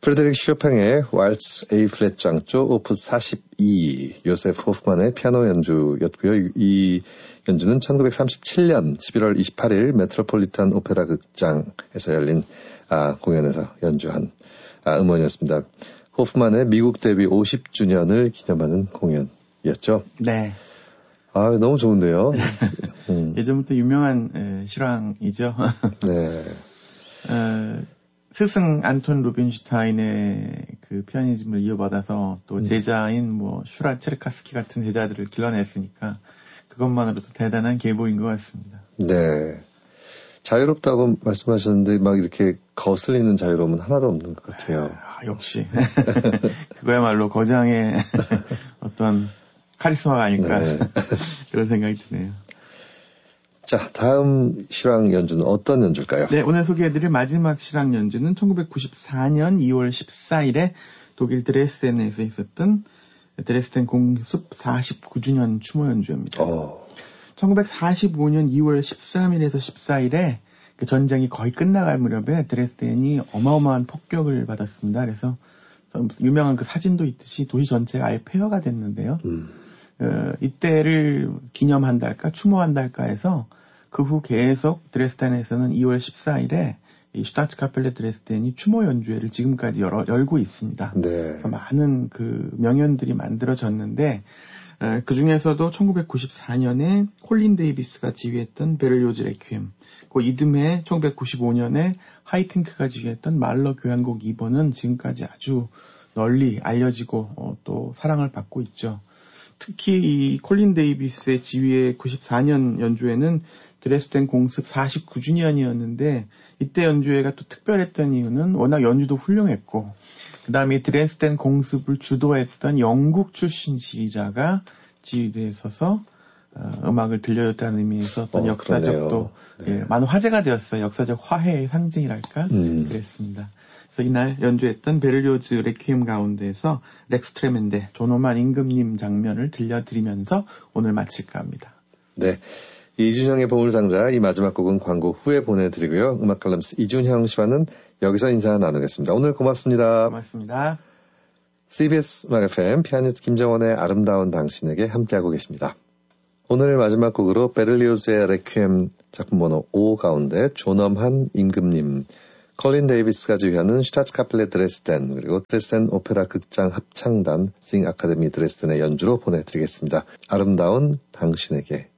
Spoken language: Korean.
프레드릭 쇼팽의 왈츠 A 플랫 장조 오프스 42 요세프 호프만의 피아노 연주였고요. 이 연주는 1937년 11월 28일 메트로폴리탄 오페라 극장에서 열린 공연에서 연주한 음원이었습니다. 호프만의 미국 데뷔 50주년을 기념하는 공연이었죠. 네. 너무 좋은데요. 예전부터 유명한 실황이죠. 네. 스승 안톤 루빈슈타인의 그 피아니즘을 이어받아서 또 제자인 슈라 체르카스키 같은 제자들을 길러냈으니까 그것만으로도 대단한 계보인 것 같습니다. 네. 자유롭다고 말씀하셨는데 막 이렇게 거슬리는 자유로움은 하나도 없는 것 같아요. 역시. 그거야말로 거장의 어떤 카리스마가 아닐까. 네. 그런 생각이 드네요. 자, 다음 실황 연주는 어떤 연주일까요? 네, 오늘 소개해드릴 마지막 실황 연주는 1994년 2월 14일에 독일 드레스덴에서 있었던 드레스덴 공습 49주년 추모 연주입니다. 1945년 2월 13일에서 14일에 그 전쟁이 거의 끝나갈 무렵에 드레스덴이 어마어마한 폭격을 받았습니다. 그래서 유명한 그 사진도 있듯이 도시 전체가 아예 폐허가 됐는데요. 이때를 기념한달까 추모한달까 해서 그 후 계속 드레스덴에서는 2월 14일에 이 슈타츠카펠레 드레스덴이 추모 연주회를 지금까지 열고 있습니다. 네. 그래서 많은 그 명연들이 만들어졌는데 그 중에서도 1994년에 콜린 데이비스가 지휘했던 베를리오즈 레퀴엠, 그 이듬해 1995년에 하이팅크가 지휘했던 말러 교향곡 2번은 지금까지 아주 널리 알려지고 또 사랑을 받고 있죠. 특히 이 콜린 데이비스의 지휘의 94년 연주회는 드레스덴 공습 49주년이었는데 이때 연주회가 또 특별했던 이유는 워낙 연주도 훌륭했고 그 다음에 드레스덴 공습을 주도했던 영국 출신 지휘자가 지휘대에 서서 음악을 들려줬다는 의미에서 어떤 역사적 또 네. 많은 화제가 되었어요. 역사적 화해의 상징이랄까 그랬습니다. 그래서 이날 연주했던 베를리오즈 레퀴엠 가운데에서 렉스 트레멘데 존오만 임금님 장면을 들려드리면서 오늘 마칠까 합니다. 네, 이준형의 보물상자 이 마지막 곡은 광고 후에 보내드리고요. 음악 칼럼니스트 이준형 씨와는 여기서 인사 나누겠습니다. 오늘 고맙습니다. 고맙습니다. CBS 음악 FM 피아니스트 김정원의 아름다운 당신에게 함께하고 계십니다. 오늘 마지막 곡으로 베를리오즈의 레퀴엠 작품 번호 5 가운데 존엄한 임금님, 컬린 데이비스가 지휘하는 슈타츠카펠레 드레스덴 그리고 드레스덴 오페라 극장 합창단 싱 아카데미 드레스덴의 연주로 보내드리겠습니다. 아름다운 당신에게.